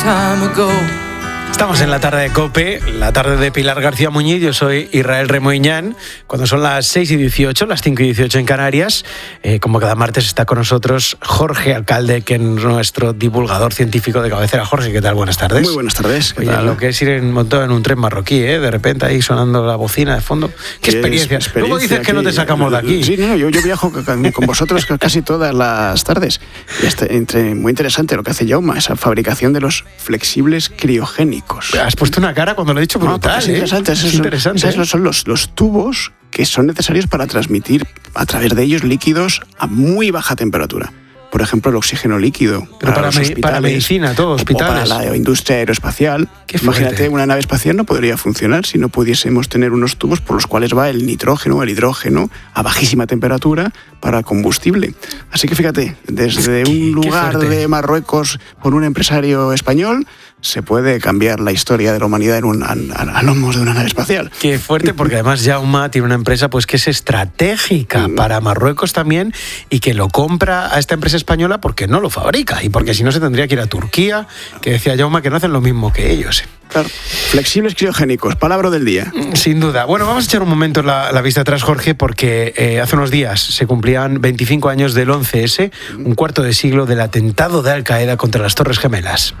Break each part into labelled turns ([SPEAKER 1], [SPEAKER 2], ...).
[SPEAKER 1] Estamos en la tarde de COPE, la tarde de Pilar García Muñiz. Yo soy Israel Remoiñán. Cuando son las 6:18, las 5:18 en Canarias, como cada martes está con nosotros Jorge Alcalde, que es nuestro divulgador científico de cabecera. Jorge, ¿qué tal? Buenas tardes.
[SPEAKER 2] Muy buenas tardes.
[SPEAKER 1] Oye, lo que es ir montado en un tren marroquí, de repente ahí sonando la bocina de fondo. ¿Qué experiencia? Luego dices que no te sacamos de aquí.
[SPEAKER 2] Sí, no, yo viajo con vosotros casi todas las tardes. Muy interesante lo que hace Jaume, esa fabricación de los flexibles criogénicos.
[SPEAKER 1] Has puesto una cara cuando lo he dicho brutal.
[SPEAKER 2] Es interesante. Es interesante. Esos son los tubos que son necesarios para transmitir a través de ellos líquidos a muy baja temperatura. Por ejemplo, el oxígeno líquido.
[SPEAKER 1] Pero para medicina, todo, hospitales.
[SPEAKER 2] O para la industria aeroespacial. Imagínate, una nave espacial no podría funcionar si no pudiésemos tener unos tubos por los cuales va el nitrógeno o el hidrógeno a bajísima temperatura para combustible. Así que fíjate, desde un lugar de Marruecos por un empresario español, se puede cambiar la historia de la humanidad a lomos de una nave espacial.
[SPEAKER 1] Qué fuerte, porque además Jaume tiene una empresa pues que es estratégica para Marruecos también, y que lo compra a esta empresa española porque no lo fabrica, y porque si no se tendría que ir a Turquía, que decía Jaume que no hacen lo mismo que ellos.
[SPEAKER 2] Claro. Flexibles criogénicos, palabra del día.
[SPEAKER 1] Sin duda. Bueno, vamos a echar un momento la vista atrás, Jorge, porque hace unos días se cumplían 25 años del 11S, un cuarto de siglo del atentado de Al Qaeda contra las Torres Gemelas.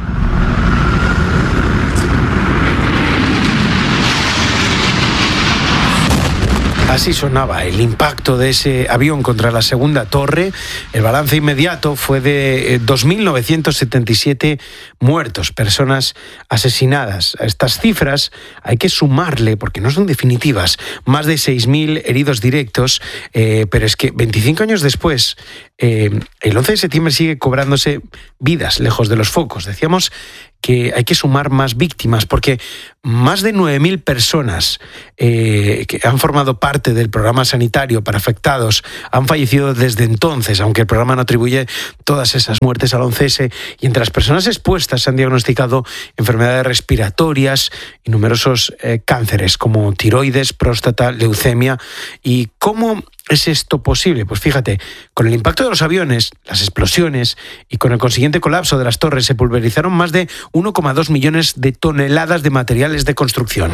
[SPEAKER 1] Así sonaba el impacto de ese avión contra la segunda torre. El balance inmediato fue de 2.977 muertos, personas asesinadas. A estas cifras hay que sumarle, porque no son definitivas, más de 6.000 heridos directos, pero es que 25 años después, el 11 de septiembre sigue cobrándose vidas lejos de los focos. Decíamos que hay que sumar más víctimas, porque más de 9.000 personas que han formado parte del programa sanitario para afectados han fallecido desde entonces, aunque el programa no atribuye todas esas muertes al 11S, y entre las personas expuestas se han diagnosticado enfermedades respiratorias y numerosos cánceres como tiroides, próstata, leucemia. ¿Y cómo es esto posible? Pues fíjate, con el impacto de los aviones, las explosiones y con el consiguiente colapso de las torres se pulverizaron más de 1,2 millones de toneladas de materiales de construcción.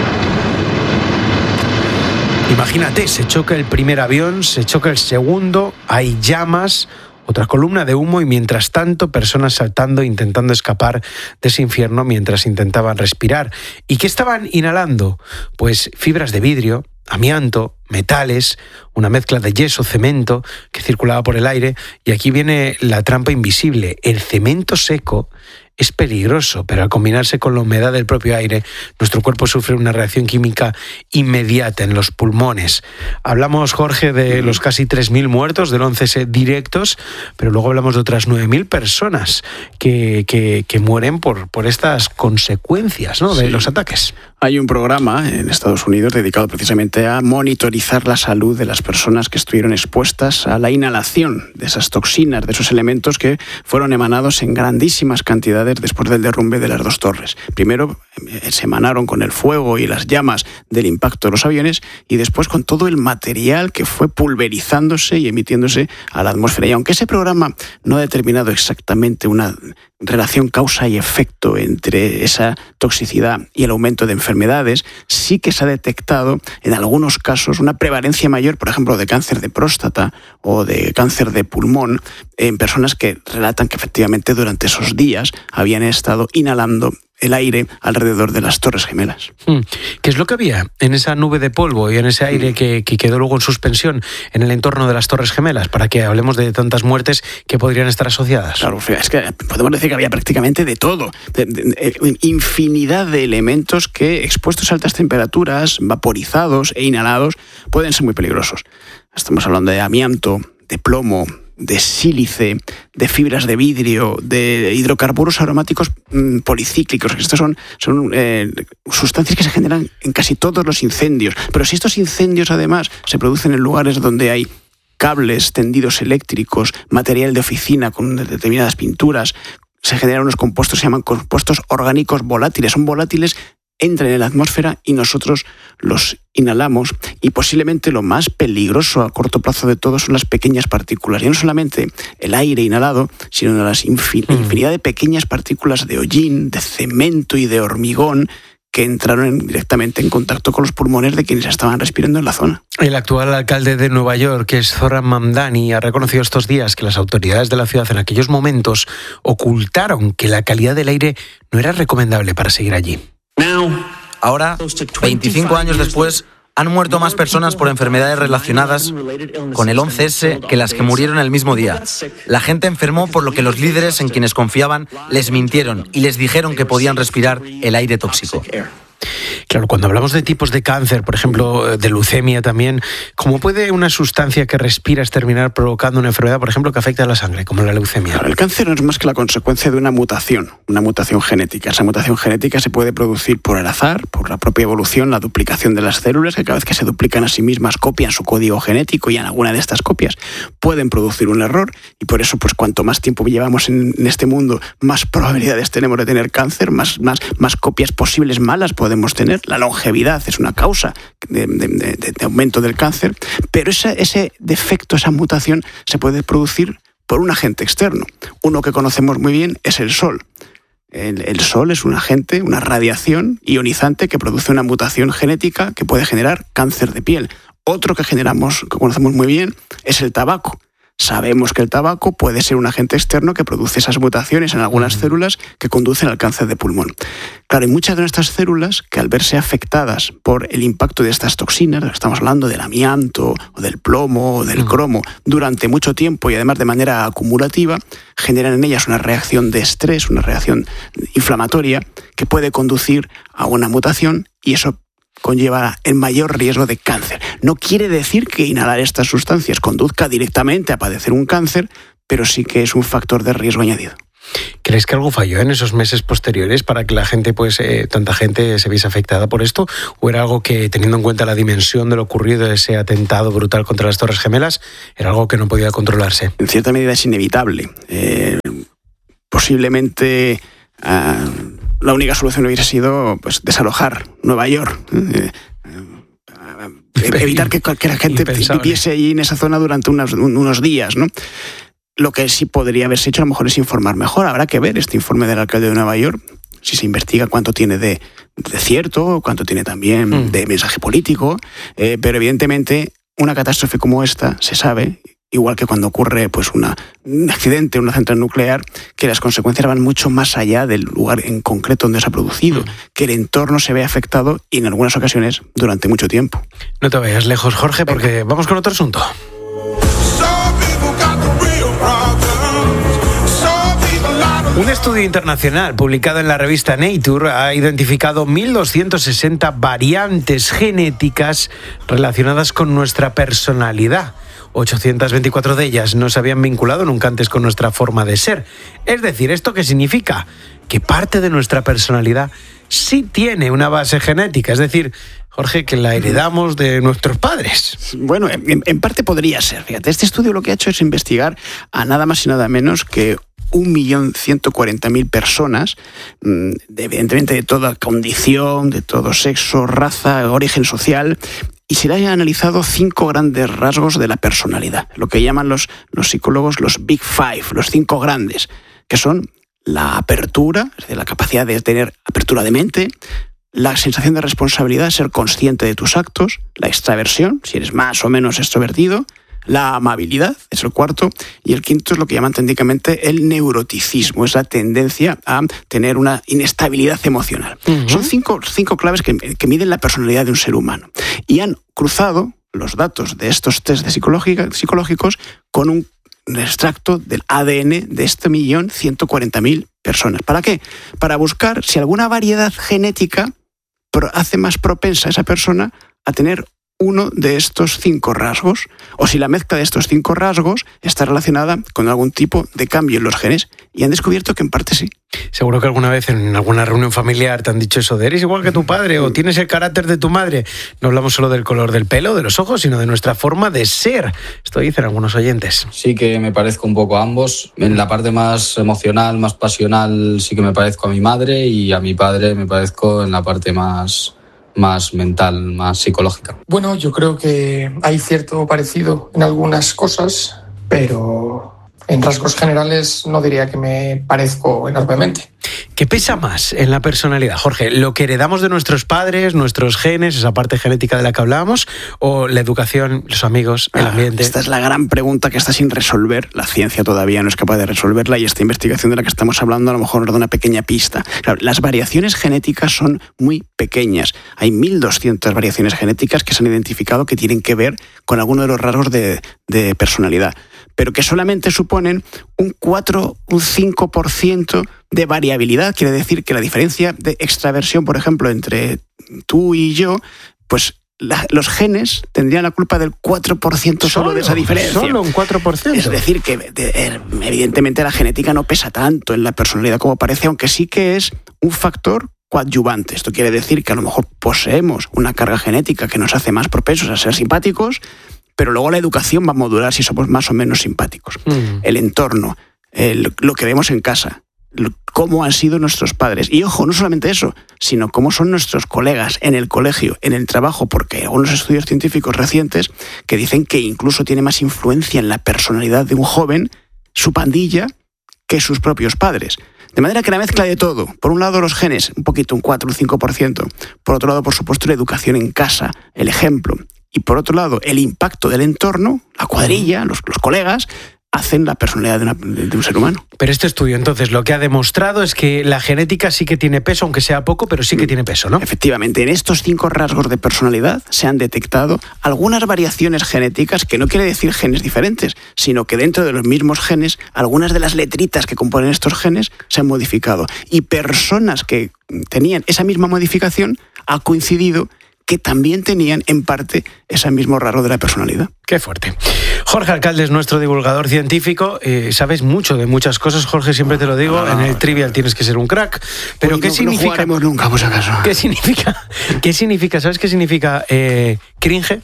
[SPEAKER 1] Imagínate, se choca el primer avión, se choca el segundo, hay llamas, otra columna de humo, y mientras tanto personas saltando, intentando escapar de ese infierno mientras intentaban respirar. ¿Y qué estaban inhalando? Pues fibras de vidrio, amianto, metales, una mezcla de yeso, cemento que circulaba por el aire. Y aquí viene la trampa invisible. El cemento seco es peligroso, pero al combinarse con la humedad del propio aire, nuestro cuerpo sufre una reacción química inmediata en los pulmones. Hablamos, Jorge, de los casi 3.000 muertos del 11S directos, pero luego hablamos de otras 9.000 personas que mueren por estas consecuencias, ¿no?, de los ataques.
[SPEAKER 2] Hay un programa en Estados Unidos dedicado precisamente a monitorizar la salud de las personas que estuvieron expuestas a la inhalación de esas toxinas, de esos elementos que fueron emanados en grandísimas cantidades después del derrumbe de las dos torres. Primero se emanaron con el fuego y las llamas del impacto de los aviones, y después con todo el material que fue pulverizándose y emitiéndose a la atmósfera. Y aunque ese programa no ha determinado exactamente una relación causa y efecto entre esa toxicidad y el aumento de enfermedades, sí que se ha detectado en algunos casos una prevalencia mayor, por ejemplo, de cáncer de próstata o de cáncer de pulmón en personas que relatan que efectivamente durante esos días habían estado inhalando el aire alrededor de las Torres Gemelas.
[SPEAKER 1] ¿Qué es lo que había en esa nube de polvo y en ese aire que quedó luego en suspensión en el entorno de las Torres Gemelas, para que hablemos de tantas muertes que podrían estar asociadas?
[SPEAKER 2] Claro, es que podemos decir que había prácticamente de todo. Infinidad de elementos que, expuestos a altas temperaturas, vaporizados e inhalados, pueden ser muy peligrosos. Estamos hablando de amianto, de plomo, de sílice, de fibras de vidrio, de hidrocarburos aromáticos policíclicos. Estos son sustancias que se generan en casi todos los incendios. Pero si estos incendios además se producen en lugares donde hay cables, tendidos eléctricos, material de oficina con determinadas pinturas, se generan unos compuestos, se llaman compuestos orgánicos volátiles. Son volátiles entran en la atmósfera y nosotros los inhalamos. Y posiblemente lo más peligroso a corto plazo de todo son las pequeñas partículas. Y no solamente el aire inhalado, sino la infinidad de pequeñas partículas de hollín, de cemento y de hormigón que entraron directamente en contacto con los pulmones de quienes estaban respirando en la zona.
[SPEAKER 1] El actual alcalde de Nueva York, que es Zohran Mamdani, ha reconocido estos días que las autoridades de la ciudad en aquellos momentos ocultaron que la calidad del aire no era recomendable para seguir allí.
[SPEAKER 3] Ahora, 25 años después, han muerto más personas por enfermedades relacionadas con el 11S que las que murieron el mismo día. La gente enfermó por lo que los líderes en quienes confiaban les mintieron y les dijeron que podían respirar el aire tóxico.
[SPEAKER 1] Claro, cuando hablamos de tipos de cáncer, por ejemplo, de leucemia también, ¿cómo puede una sustancia que respiras terminar provocando una enfermedad, por ejemplo, que afecta a la sangre, como la leucemia?
[SPEAKER 2] Claro, el cáncer no es más que la consecuencia de una mutación genética. Esa mutación genética se puede producir por el azar, por la propia evolución, la duplicación de las células, que cada vez que se duplican a sí mismas copian su código genético y en alguna de estas copias pueden producir un error, y por eso, pues cuanto más tiempo llevamos en este mundo, más probabilidades tenemos de tener cáncer, más copias posibles malas podemos tener. La longevidad es una causa de aumento del cáncer, pero ese defecto, esa mutación, se puede producir por un agente externo. Uno que conocemos muy bien es el Sol. El Sol es un agente, una radiación ionizante que produce una mutación genética que puede generar cáncer de piel. Otro que conocemos muy bien, es el tabaco. Sabemos que el tabaco puede ser un agente externo que produce esas mutaciones en algunas células que conducen al cáncer de pulmón. Claro, hay muchas de nuestras células que al verse afectadas por el impacto de estas toxinas, estamos hablando del amianto, o del plomo, o del cromo, durante mucho tiempo y además de manera acumulativa, generan en ellas una reacción de estrés, una reacción inflamatoria que puede conducir a una mutación, y eso conlleva el mayor riesgo de cáncer. No quiere decir que inhalar estas sustancias conduzca directamente a padecer un cáncer, pero sí que es un factor de riesgo añadido.
[SPEAKER 1] ¿Crees que algo falló en esos meses posteriores para que la gente, tanta gente se viese afectada por esto? ¿O era algo que, teniendo en cuenta la dimensión de lo ocurrido, de ese atentado brutal contra las Torres Gemelas, era algo que no podía controlarse?
[SPEAKER 2] En cierta medida es inevitable. Posiblemente la única solución hubiera sido desalojar Nueva York. Evitar que la gente viviese allí en esa zona durante unos días, ¿no? Lo que sí podría haberse hecho a lo mejor es informar mejor. Habrá que ver este informe del alcalde de Nueva York, si se investiga cuánto tiene de cierto, cuánto tiene también de mensaje político, pero evidentemente una catástrofe como esta se sabe, igual que cuando ocurre un accidente en una central nuclear, que las consecuencias van mucho más allá del lugar en concreto donde se ha producido, que el entorno se ve afectado y en algunas ocasiones durante mucho tiempo.
[SPEAKER 1] No te vayas lejos, Jorge, porque vamos con otro asunto. Un estudio internacional publicado en la revista Nature ha identificado 1.260 variantes genéticas relacionadas con nuestra personalidad. 824 de ellas no se habían vinculado nunca antes con nuestra forma de ser. Es decir, ¿esto qué significa? Que parte de nuestra personalidad sí tiene una base genética, es decir, Jorge, que la heredamos de nuestros padres.
[SPEAKER 2] Bueno, en parte podría ser. Fíjate, este estudio lo que ha hecho es investigar a nada más y nada menos que 1.140.000 personas, evidentemente de toda condición, de todo sexo, raza, origen social, y se le han analizado 5 grandes rasgos de la personalidad, lo que llaman los psicólogos los Big Five, los 5 grandes, que son la apertura, es decir, la capacidad de tener apertura de mente, la sensación de responsabilidad, ser consciente de tus actos, la extraversión, si eres más o menos extrovertido, la amabilidad, es el cuarto, y el quinto es lo que llaman técnicamente el neuroticismo, es la tendencia a tener una inestabilidad emocional. Son cinco claves que miden la personalidad de un ser humano. Y han cruzado los datos de estos test psicológicos con un extracto del ADN de 1.140.000 personas. ¿Para qué? Para buscar si alguna variedad genética hace más propensa a esa persona a tener uno de estos 5 rasgos, o si la mezcla de estos 5 rasgos está relacionada con algún tipo de cambio en los genes, y han descubierto que en parte sí.
[SPEAKER 1] Seguro que alguna vez en alguna reunión familiar te han dicho eso de eres igual que tu padre o tienes el carácter de tu madre. No hablamos solo del color del pelo, de los ojos, sino de nuestra forma de ser. Esto dicen algunos oyentes.
[SPEAKER 4] Sí que me parezco un poco a ambos. En la parte más emocional, más pasional, sí que me parezco a mi madre, y a mi padre me parezco en la parte más mental, más psicológica.
[SPEAKER 5] Bueno, yo creo que hay cierto parecido en algunas cosas, pero en rasgos generales no diría que me parezco enormemente.
[SPEAKER 1] ¿Qué pesa más en la personalidad, Jorge? ¿Lo que heredamos de nuestros padres, nuestros genes, esa parte genética de la que hablábamos, o la educación, los amigos, el ambiente?
[SPEAKER 2] Esta es la gran pregunta que está sin resolver. La ciencia todavía no es capaz de resolverla, y esta investigación de la que estamos hablando a lo mejor nos da una pequeña pista. Claro, las variaciones genéticas son muy pequeñas. Hay 1.200 variaciones genéticas que se han identificado que tienen que ver con alguno de los rasgos de personalidad, pero que solamente suponen un 4, un 5% de variabilidad. Quiere decir que la diferencia de extraversión, por ejemplo, entre tú y yo, pues los genes tendrían la culpa del 4% solo de esa diferencia.
[SPEAKER 1] Solo un 4%.
[SPEAKER 2] Es decir, que evidentemente la genética no pesa tanto en la personalidad como parece, aunque sí que es un factor coadyuvante. Esto quiere decir que a lo mejor poseemos una carga genética que nos hace más propensos a ser simpáticos, pero luego la educación va a modular si somos más o menos simpáticos. El entorno, lo que vemos en casa, cómo han sido nuestros padres. Y ojo, no solamente eso, sino cómo son nuestros colegas en el colegio, en el trabajo, porque hay algunos estudios científicos recientes que dicen que incluso tiene más influencia en la personalidad de un joven su pandilla que sus propios padres. De manera que la mezcla de todo, por un lado los genes, un poquito, un 4, un 5%, por otro lado, por supuesto, la educación en casa, el ejemplo, y por otro lado, el impacto del entorno, la cuadrilla, los colegas, hacen la personalidad de un ser humano.
[SPEAKER 1] Pero este estudio, entonces, lo que ha demostrado es que la genética sí que tiene peso, aunque sea poco, pero sí que tiene peso, ¿no?
[SPEAKER 2] Efectivamente, en estos 5 rasgos de personalidad se han detectado algunas variaciones genéticas, que no quiere decir genes diferentes, sino que dentro de los mismos genes, algunas de las letritas que componen estos genes se han modificado. Y personas que tenían esa misma modificación ha coincidido que también tenían en parte ese mismo rasgo de la personalidad.
[SPEAKER 1] Qué fuerte. Jorge Alcalde es nuestro divulgador científico. Sabes mucho de muchas cosas, Jorge, siempre te lo digo. En el Trivial tienes que ser un crack. Pero
[SPEAKER 2] Hoy
[SPEAKER 1] ¿qué
[SPEAKER 2] no,
[SPEAKER 1] significa?
[SPEAKER 2] No jugaremos nunca, por si acaso.
[SPEAKER 1] ¿Qué significa? ¿Sabes qué significa cringe?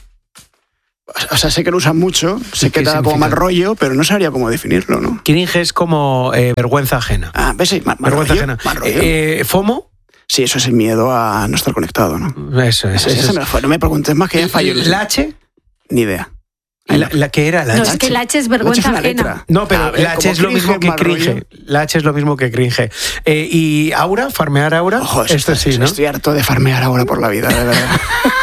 [SPEAKER 2] O sea, sé que lo usan mucho, sé que da como mal rollo, pero no sabría cómo definirlo, ¿no?
[SPEAKER 1] Cringe es como vergüenza ajena.
[SPEAKER 2] Ah, ¿ves?
[SPEAKER 1] Vergüenza ajena. ¿FOMO?
[SPEAKER 2] Sí, eso es el miedo a no estar conectado, ¿no?
[SPEAKER 1] Eso es.
[SPEAKER 2] No me preguntes más, que ya fallo.
[SPEAKER 1] ¿La H?
[SPEAKER 2] Ni idea.
[SPEAKER 1] ¿La que era? ¿La
[SPEAKER 6] no,
[SPEAKER 1] H?
[SPEAKER 6] es que la H es vergüenza ajena.
[SPEAKER 1] No, pero la H es lo mismo que cringe. La H es lo mismo que cringe. ¿Y aura? ¿Farmear aura?
[SPEAKER 2] Ojo,
[SPEAKER 1] esto sí, ¿no?
[SPEAKER 2] Estoy harto de farmear aura por la vida, de verdad.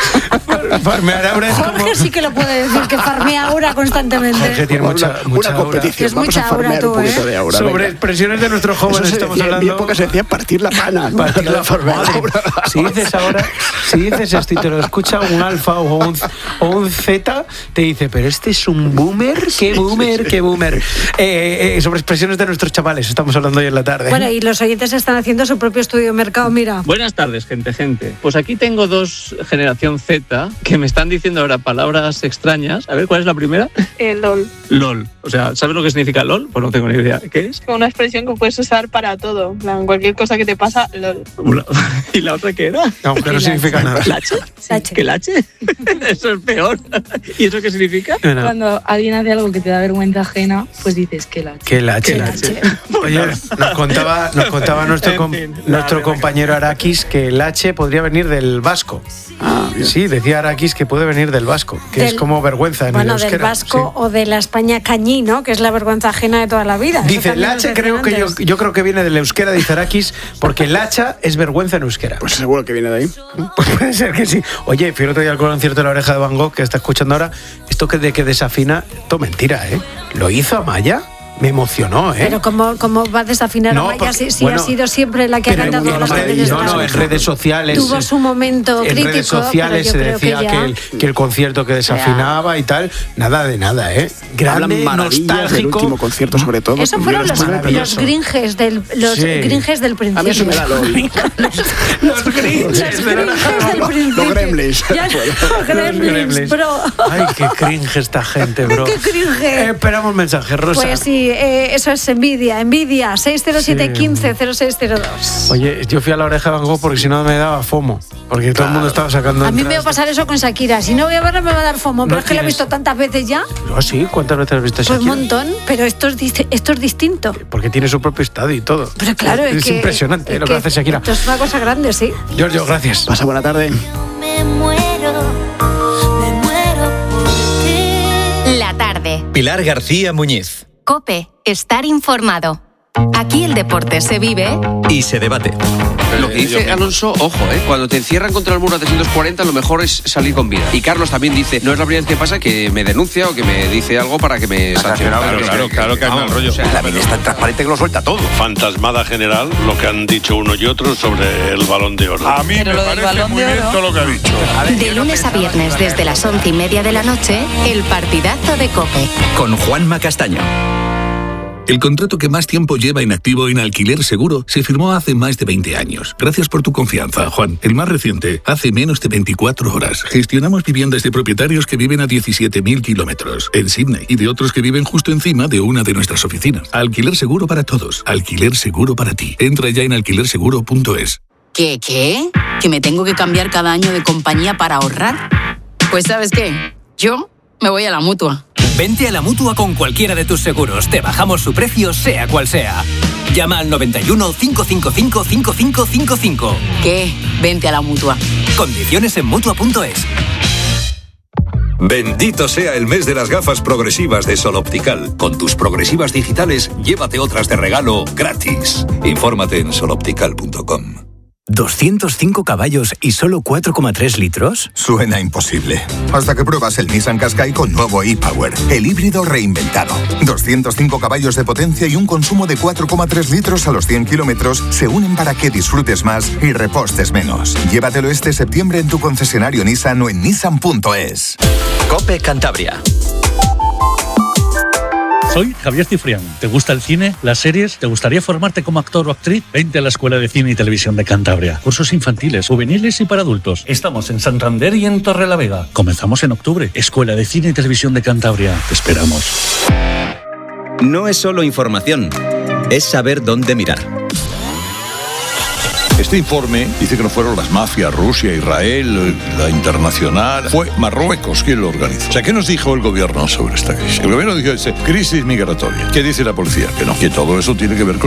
[SPEAKER 1] Farmear aura es
[SPEAKER 6] Jorge
[SPEAKER 1] como...
[SPEAKER 6] sí que lo puede decir, que farmea aura constantemente.
[SPEAKER 1] Jorge tiene mucha
[SPEAKER 2] una
[SPEAKER 1] aura.
[SPEAKER 2] competición.
[SPEAKER 6] Es
[SPEAKER 2] Vamos
[SPEAKER 6] mucha
[SPEAKER 2] a farmear
[SPEAKER 6] aura tú,
[SPEAKER 2] un poquito de aura.
[SPEAKER 1] Sobre
[SPEAKER 2] venga.
[SPEAKER 1] expresiones de nuestros jóvenes estamos hablando.
[SPEAKER 2] En mi época se decía partir la pana.
[SPEAKER 1] Partir la
[SPEAKER 2] farmear aura.
[SPEAKER 1] Si dices esto y te lo escucha un alfa o un zeta, te dice, pero este es un boomer, qué boomer, qué boomer. Sobre expresiones de nuestros chavales estamos hablando hoy en la tarde.
[SPEAKER 6] Bueno, y los oyentes están haciendo su propio estudio de mercado, mira.
[SPEAKER 7] Buenas tardes, gente. Pues aquí tengo 2 generación Z que me están diciendo ahora palabras extrañas. A ver, ¿cuál es la primera?
[SPEAKER 8] LOL.
[SPEAKER 7] LOL. O sea, ¿sabes lo que significa LOL? Pues no tengo ni idea. ¿Qué es?
[SPEAKER 8] Una expresión que puedes usar para todo. En plan, cualquier cosa que te pasa, LOL.
[SPEAKER 7] ¿Y la otra qué era?
[SPEAKER 1] Aunque no significa nada.
[SPEAKER 7] ¿La H?
[SPEAKER 6] H.
[SPEAKER 7] ¿Qué la H? Eso es peor. ¿Y eso qué significa?
[SPEAKER 1] No.
[SPEAKER 9] Cuando alguien hace algo que te da vergüenza ajena, pues dices que la H.
[SPEAKER 1] Que la H. Oye, nos contaba nuestro compañero Arakis que el H podría venir del vasco. Sí, decía Arakis que puede venir del vasco, que es como vergüenza en el euskera.
[SPEAKER 6] Del vasco o de la España cañí, ¿no? Que es la vergüenza ajena de toda la vida.
[SPEAKER 1] Dice, el H yo creo que viene del euskera, dice Arakis, porque el hacha es vergüenza en euskera.
[SPEAKER 2] Pues seguro que viene de ahí.
[SPEAKER 1] Pues puede ser que sí. Oye, fui el otro día al concierto de La Oreja de Van Gogh, que está escuchando ahora, esto que desafina, esto mentira, ¿eh? ¿Lo hizo Amaya? me emocionó, ¿eh?
[SPEAKER 6] Pero ¿cómo va a desafinar
[SPEAKER 1] No,
[SPEAKER 6] a Amaya
[SPEAKER 1] porque,
[SPEAKER 6] si
[SPEAKER 1] bueno,
[SPEAKER 6] ha sido siempre la que ha cantado las canciones?
[SPEAKER 1] No, en redes sociales.
[SPEAKER 6] Tuvo su momento
[SPEAKER 1] en
[SPEAKER 6] crítico.
[SPEAKER 1] En redes sociales se decía que el concierto que desafinaba y tal. Nada de nada, ¿eh? Grande, nostálgico.
[SPEAKER 2] El último concierto, sobre todo.
[SPEAKER 6] Eso fueron los gringes del principio.
[SPEAKER 2] A mí eso me da lo
[SPEAKER 1] Los gringes del
[SPEAKER 2] principio. Los gremlins.
[SPEAKER 6] Los gremlins, bro.
[SPEAKER 1] Ay, qué cringe esta gente, bro.
[SPEAKER 6] Qué cringe.
[SPEAKER 1] Esperamos un mensaje, Rosa.
[SPEAKER 6] Pues sí, eso es envidia. 607-150602.
[SPEAKER 1] Oye, yo fui a la Oreja de Van Gogh porque si no me daba FOMO. Porque todo el mundo estaba sacando.
[SPEAKER 6] A mí me va a pasar eso con Shakira. Si no voy a verla me va a dar FOMO. Pero es que la he visto tantas veces ya.
[SPEAKER 1] ¿Ah, sí? ¿Cuántas veces has visto a Shakira?
[SPEAKER 6] Pues un montón, pero esto es distinto.
[SPEAKER 1] Porque tiene su propio estadio y todo.
[SPEAKER 6] Pero claro,
[SPEAKER 1] es impresionante lo que hace Shakira.
[SPEAKER 6] Esto es una cosa grande, sí.
[SPEAKER 1] Giorgio, gracias.
[SPEAKER 2] Pasa buena tarde.
[SPEAKER 10] Me muero por ti.
[SPEAKER 11] La tarde.
[SPEAKER 12] Pilar García Muñiz.
[SPEAKER 11] COPE. Estar informado. Aquí el deporte se vive
[SPEAKER 12] y se debate.
[SPEAKER 13] Lo que dice Alonso, ojo, cuando te encierran contra el muro a 340 lo mejor es salir con vida. Y Carlos también dice, no es la primera vez que pasa que me denuncia o que me dice algo para que me sancione.
[SPEAKER 14] Claro que hay mal rollo.
[SPEAKER 15] La vida es tan transparente que lo suelta todo.
[SPEAKER 14] Fantasmada general, lo que han dicho uno y otro sobre el Balón de Oro.
[SPEAKER 15] A mí me parece muy bien todo lo que ha dicho.
[SPEAKER 11] De lunes a viernes desde las 11:30 de la noche, el partidazo de COPE.
[SPEAKER 12] Con Juanma Castaño.
[SPEAKER 16] El contrato que más tiempo lleva inactivo en Alquiler Seguro se firmó hace más de 20 años. Gracias por tu confianza, Juan. El más reciente, hace menos de 24 horas. Gestionamos viviendas de propietarios que viven a 17.000 kilómetros en Sydney y de otros que viven justo encima de una de nuestras oficinas. Alquiler Seguro para todos. Alquiler Seguro para ti. Entra ya en alquilerseguro.es.
[SPEAKER 17] ¿Qué? ¿Que me tengo que cambiar cada año de compañía para ahorrar? Pues ¿sabes qué? Yo me voy a la Mutua.
[SPEAKER 18] Vente a la Mutua con cualquiera de tus seguros. Te bajamos su precio, sea cual sea. Llama al 91 555 5555.
[SPEAKER 17] ¿Qué? Vente a la Mutua.
[SPEAKER 18] Condiciones en Mutua.es.
[SPEAKER 19] Bendito sea el mes de las gafas progresivas de Sol Optical. Con tus progresivas digitales, llévate otras de regalo gratis. Infórmate en soloptical.com.
[SPEAKER 18] ¿205 caballos y solo 4,3 litros?
[SPEAKER 20] Suena imposible. Hasta que pruebas el Nissan Qashqai con nuevo e-Power, el híbrido reinventado. 205 caballos de potencia y un consumo de 4,3 litros a los 100 kilómetros se unen para que disfrutes más y repostes menos. Llévatelo este septiembre en tu concesionario Nissan o en nissan.es.
[SPEAKER 12] COPE Cantabria.
[SPEAKER 21] Soy Javier Cifrián. ¿Te gusta el cine, las series? ¿Te gustaría formarte como actor o actriz? Vente a la Escuela de Cine y Televisión de Cantabria. Cursos infantiles, juveniles y para adultos. Estamos en Santander y en Torrelavega. Comenzamos en octubre. Escuela de Cine y Televisión de Cantabria. Te esperamos.
[SPEAKER 12] No es solo información, es saber dónde mirar.
[SPEAKER 14] Este informe dice que no fueron las mafias, Rusia, Israel, la internacional. Fue Marruecos quien lo organizó. O sea, ¿qué nos dijo el gobierno sobre esta crisis? El gobierno dijo, crisis migratoria. ¿Qué dice la policía? Que no, que todo eso tiene que ver con